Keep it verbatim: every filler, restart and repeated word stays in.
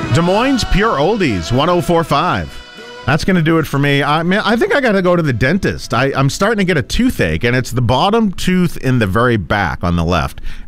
Des Moines Pure Oldies, one oh four point five. That's going to do it for me. I mean, I think I got to go to the dentist. I, I'm starting to get a toothache, and it's the bottom tooth in the very back on the left.